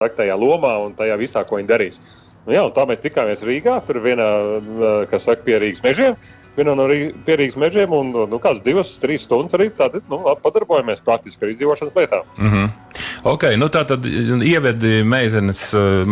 tajā lomā un tajā visā, ko viņi darīs. Nu, jā, un tā mēs tikāmies Rīgā, tur vienā, kas saka, pie Rīgas mežiem. Vienā no pie Rīgas mežiem un kāds 2-3 stundas arī tādi, padarbojamies praktiski ar izdzīvošanas lietām. Mm-hmm. Ok, tā tad ievedi meitenes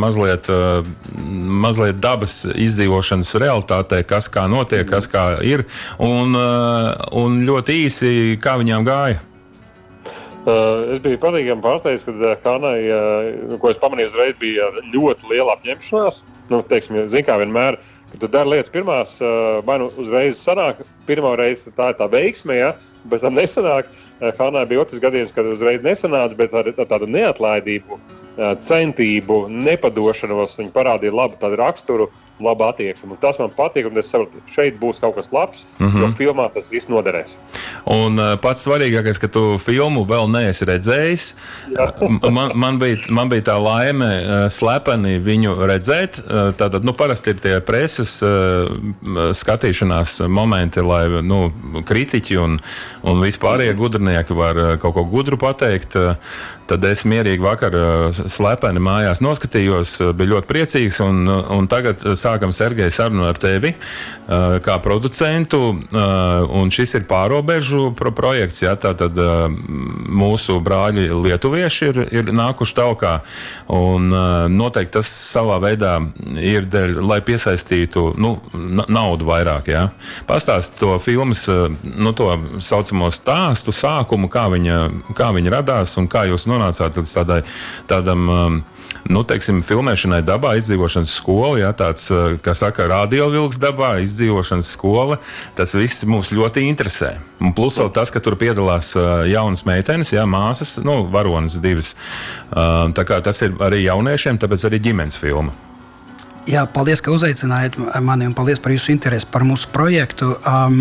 mazliet dabas izdzīvošanas realitātē, kas kā notiek, kas kā ir, un ļoti īsi, kā viņām gāja? Es biju patīkami pārsteigts, kad Hanai, ko es pamanīju uzreiz, bija ļoti liela apņemšanās. Teiksim, zin kā vienmēr, kad tu dari lietas pirmās, vai uzreiz sanāk, pirmā reize tā ir tā veiksme, ja, bet tam nesanāk. Hanai bija otrs gadījums, kad uzreiz nesanāca, bet ar tādu neatlaidību, centību, nepadošanos viņi parādīja labu tādu raksturu, labu attieksmi. Tas man patīk, un es saprotu, šeit būs kaut kas labs, jo filmā tas viss noderēs. Un pats svarīgākais, ka tu filmu vēl neesi redzējis. Man bija tā laime slepeni viņu redzēt. Tātad, parasti ir tie preses skatīšanās momenti, lai kritiķi un vispārējie gudrinieki var kaut ko gudru pateikt. Tad es mierīgi vakar slepeni mājās noskatījos, bija ļoti priecīgs, un tagad sākam, Sergej, sarunu ar tevi kā producentu, un šis ir pārobežu projekts, ja, tātad mūsu brāļi lietuvieši ir nākuši talkā, un noteikti tas savā veidā ir dēļ, lai piesaistītu naudu vairāk, ja. Pastāst to filmas, to saucamo stāstu, sākumu, kā viņa radās un kā jūs nonācāt līdz tādam, teiksim, filmēšanai dabā, izdzīvošanas skola, ja, tāds, kā saka, radiovilks dabā, izdzīvošanas skola, tas viss mums ļoti interesē. Un plus vēl tas, ka tur piedalās jaunas meitenes, ja, māsas, varonas divas. Tā kā tas ir arī jauniešiem, tāpēc arī ģimenes filma. Jā, paldies, ka uzaicinājāt mani un paldies par jūsu interesi par mūsu projektu.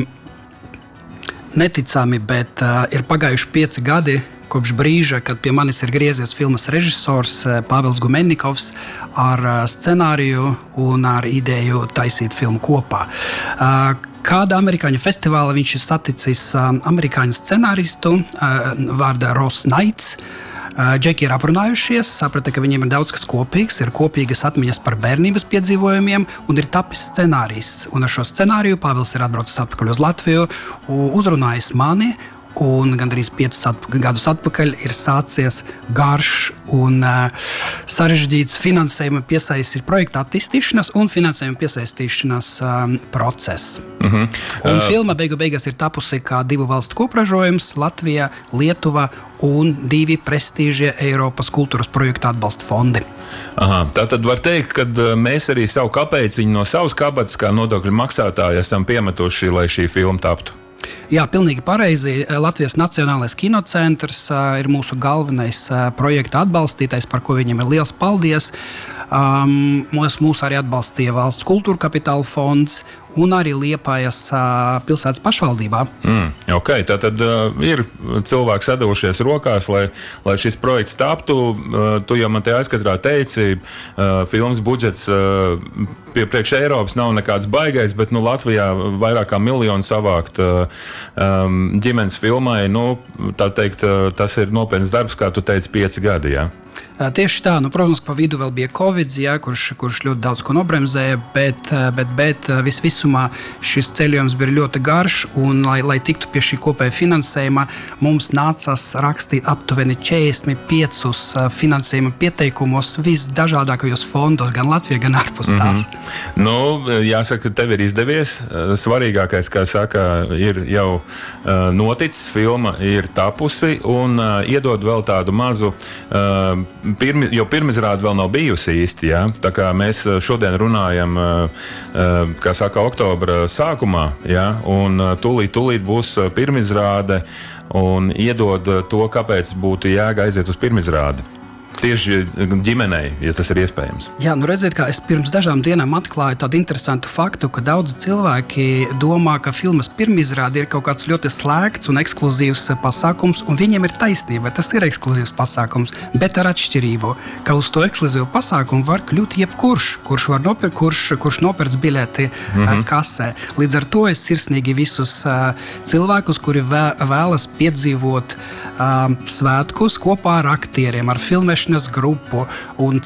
Neticami, bet ir pagājuši 5 gadi, kopš brīža, kad pie manis ir griezies filmas režisors Pāvils Gumennikovs ar scenāriju un ar ideju taisīt filmu kopā. Kāda amerikāņu festivāla viņš ir saticis amerikāņu scenāristu vārdā Ross Knights. Džeki ir aprunājušies, saprata, ka viņiem ir daudz kas kopīgs, ir kopīgas atmiņas par bērnības piedzīvojumiem un ir tapis scenārijs. Un ar šo scenāriju Pāvils ir atbraucis atpakaļ uz Latviju, uzrunājis mani, un gandrīz 5 gadus atpakaļ ir sācies garš un sarežģīts finansējuma piesaistīšanas, projekta attīstīšanas un finansējuma piesaistīšanas process. Un filma beigās ir tapusi kā 2 valstu kopražojums – Latvija, Lietuva un 2 prestīžie Eiropas kultūras projekta atbalsta fondi. Tātad var teikt, ka mēs arī savu kapeiciņu no savas kabatas kā nodokļu maksātāji esam piemetuši, lai šī filma taptu. Jā, pilnīgi pareizi. Latvijas Nacionālais kinocentrs ir mūsu galvenais projekta atbalstītājs, par ko viņam ir liels paldies. Mūs arī atbalstīja Valsts kultūra kapitāla fonds un arī Liepājas pilsētas pašvaldībā. Ok, tātad ir cilvēki sadevušies rokās, lai šis projekts taptu. Tu jau man te aizkatrā teici, filmas budžets priekš Eiropas nav nekāds baigais, bet Latvijā vairāk kā 1 miljonu savākt ģimenes filmai. Tā teikt, tas ir nopietns darbs, kā tu teici, 5 gadi, jā? Tieši tā, protams, pa vidu vēl bija Covid, jā, kurš ļoti daudz ko nobremzēja, bet visumā šis ceļojums bija ļoti garš, un lai tiktu pie šī kopēja finansējuma, mums nācās rakstīt aptuveni 45 finansējuma pieteikumos visdažādākajos fondos, gan Latvijā, gan ārpus tās. Jāsaka, tev ir izdevies. Svarīgākais, kā saka, ir jau noticis, filma ir tapusi, un iedod vēl tādu mazu jo pirmizrāde vēl nav bijusi īsti, ja? Tā kā mēs šodien runājam, kā saka, oktobra sākumā, ja? Un tūlīt būs pirmizrāde un iedod to, kāpēc būtu jēga aiziet uz pirmizrādi. Tieši ģimenei, ja tas ir iespējams. Jā, redziet, kā es pirms dažām dienām atklāju tādu interesantu faktu, ka daudzi cilvēki domā, ka filmas pirmizrāde ir kaut kāds ļoti slēgts un ekskluzīvs pasākums, un viņiem ir taisnība, tas ir ekskluzīvs pasākums, bet ar atšķirību, ka uz to ekskluzīvu pasākumu var kļūt jebkurš, kurš nopirks bileti kasē. Līdz ar to es sirsnīgi visus cilvēkus, kuri vēlas piedzīvot svētkus kopā ar aktieriem, ar filmēšanas grupu un